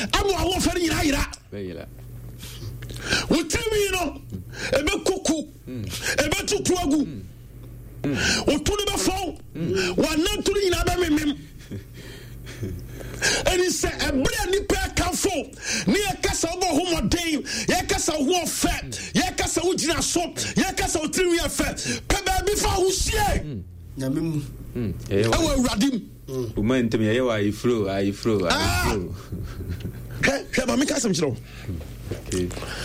amo awo fa ni yira wotimi no ebe kuku ebe tutuagu otuni be fo wa nanturi nyina be memem eni se ebre ni pe kanfo ni ekasa obo homoden ye kasa ho fe ye kasa ugina so ye kasa otiri ye fe pe ba bi fa husie nyamemu ewa uradim o man ntem ye wa ifro ke ba mi kasa mchiro okay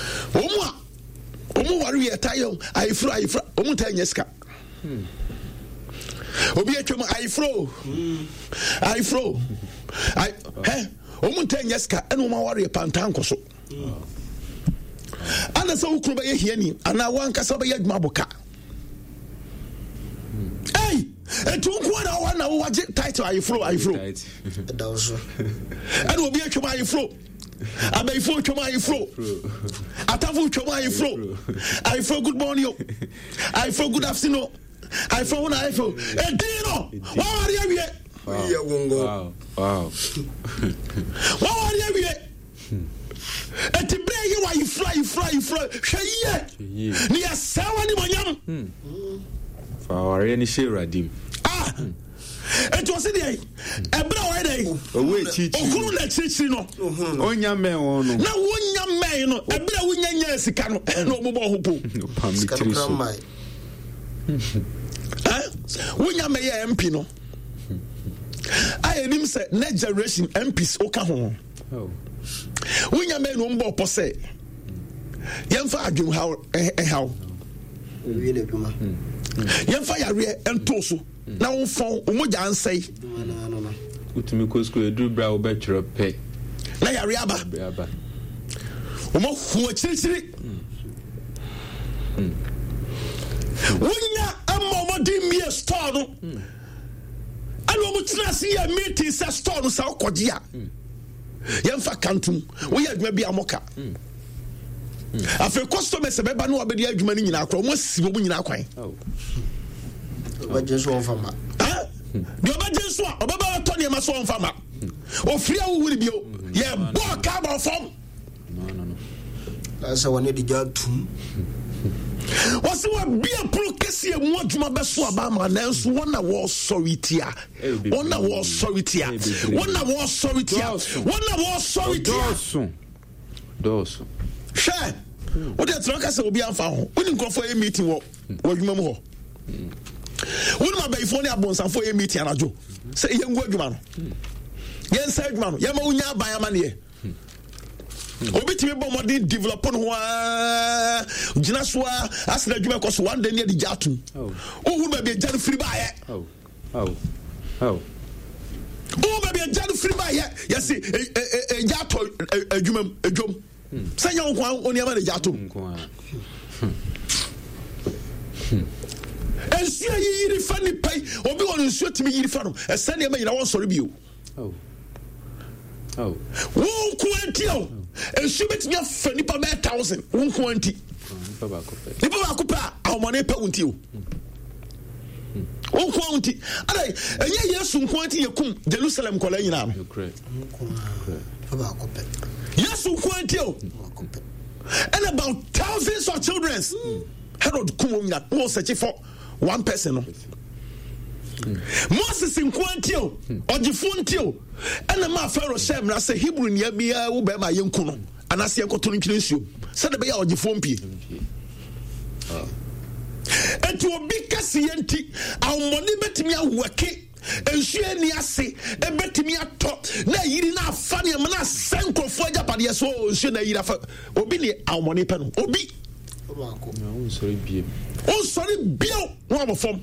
omu wari ye tayo ifro omu tanyeska obi atwam ifro omunta nyeska eno ma ware pantan koso ana so ukuru ba ye hiani ana wanka so ba ye adwuma boka etu nko na wana wo waje title ifro dawso eno obi atwam ifro abaifo twam ifro atafu twam ifro good morning ifro good afternoon ifro na ifro edino wa ware awie wow wa ware awie etibre ye wa ifro hweye ni asawa ni monyam fa ware ni shiradim eto se dey ebra wa dey owe chichi okuru na chichi no onya men won no na wonya men no ebra wonya sika no na obobo hopo wonya me ye MP no ayenim se next generation MPs oka ho wonya me no mbo pose yemfa adwum how we le duma yemfa yare entoso na wonfon omoja ansai utumi kosko edu bra wo betro pe na yare aba omo hu chirichiri wonya amomodi mi store no alo mo trasi ya meeting sa store no sa okoje a yemfa kantum wo ya adwuma bi amoka afi customer se beba no abedi adwuma ni nyina akro mo si bo nyina akwan obaje so onfama bi obaje so obaba to ne ma so onfama ofri awu wuri bio ye bo ka ba fom no asa woni di jatum wasi wa bia pro kesi e mu adwuma beso aba ma na nso wona wo sorry tia wona wo sorry tia doso she what dey try kase obi anfa ho woni nkofo e meeting wo adwuma mu ho woni ma bai phone abonsanfo e meeting anajo se ye ngu adwuma no ye nsa adwuma no ye ma unya aban ama ne ye obitimi bo modern develop no gina so asna dwuma ko so one day ne di jatu ohu ba be janu free ba ye ohu ba be janu free ba ye yesi jato adwuma adwom sanya nkwan oni ama ne jato ensia yiri fa ni pai obi won nsuo timi yiri fa no esane ma yira won sori bio won kwantio ensuo betimi afa nipa be 1000 won kwanti nipa ba kopa awmone pa wonti won kwanti adai enye yesu kwanti yekum Jerusalem kola nyina no yesu kwanti and about thousands of children Herod kumumnya no search for one person no Moses in Quantio or the Fontio and ma Pharaoh Shem na say Hebrew nia bia wo be ma yenku no anase enkoto ntwensuo said be ya oje fompi etu obi kase yenti awmoni betimi awake ensuo ni ase ebetimi ato na yiri na afa ne ma na senkrofo agapade so ensuo na yiri afa obi ni awmoni pe no obi obako na unsori bio wo abofom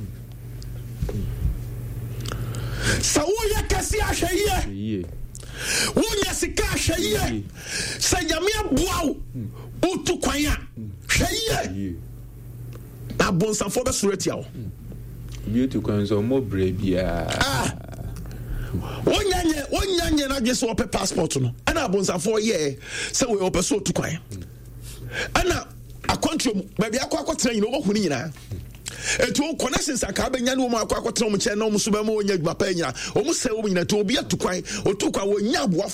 sawo ya kasi ahye wonya sika ahye sayame aboawo utu kwan a hye abonsafo be surati awo beauty kwan so mo brebia wonya na gese ope passport no ana abonsafo ye se we ope so utu kwan ana akontrom ba bia akwa nyina obohuni nyina etu connections aka benya no mo akwa tena mo che no mo so ba mo nya adwuma pa nyina o mo se o nyina to obi atukwan otukwa wo nya aboa